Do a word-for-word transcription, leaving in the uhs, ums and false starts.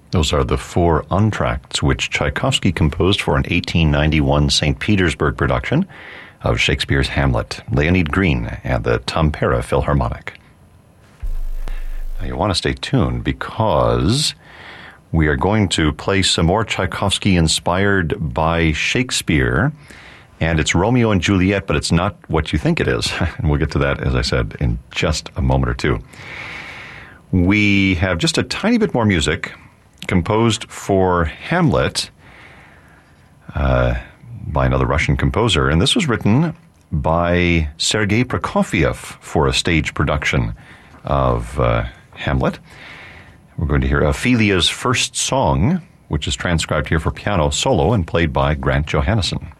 Those are the four entr'actes which Tchaikovsky composed for an eighteen ninety-one Saint Petersburg production of Shakespeare's Hamlet, Leonid Green and the Tampere Philharmonic. Now you want to stay tuned because we are going to play some more Tchaikovsky inspired by Shakespeare, and it's Romeo and Juliet, but it's not what you think it is. And we'll get to that, as I said, in just a moment or two. We have just a tiny bit more music composed for Hamlet uh, by another Russian composer, and this was written by Sergei Prokofiev for a stage production of uh, Hamlet. We're going to hear Ophelia's first song, which is transcribed here for piano solo and played by Grant Johannesson.